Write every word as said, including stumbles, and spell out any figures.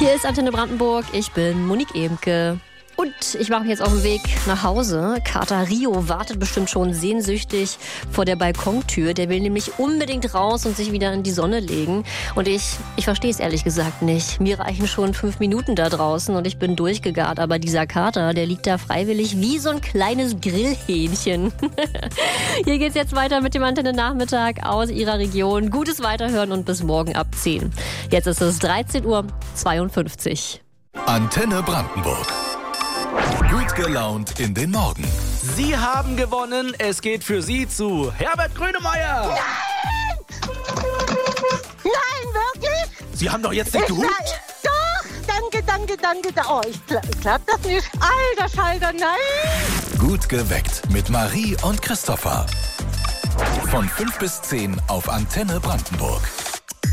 Hier ist Antenne Brandenburg, ich bin Monique Ehmke. Und ich mache mich jetzt auf den Weg nach Hause. Kater Rio wartet bestimmt schon sehnsüchtig vor der Balkontür. Der will nämlich unbedingt raus und sich wieder in die Sonne legen. Und ich, ich verstehe es ehrlich gesagt nicht. Mir reichen schon fünf Minuten da draußen und ich bin durchgegart. Aber dieser Kater, der liegt da freiwillig wie so ein kleines Grillhähnchen. Hier geht's jetzt weiter mit dem Antenne-Nachmittag aus Ihrer Region. Gutes Weiterhören und bis morgen ab zehn. Jetzt ist es dreizehn Uhr zweiundfünfzig. Antenne Brandenburg. Gut gelaunt in den Morgen. Sie haben gewonnen. Es geht für Sie zu Herbert Grönemeyer. Nein! Nein, wirklich? Sie haben doch jetzt nicht gehupt. Nein, doch! Danke, danke, danke. Oh, ich glaub, ich glaub das nicht. Alter Schalter, nein! Gut geweckt mit Marie und Christopher. Von fünf bis zehn auf Antenne Brandenburg.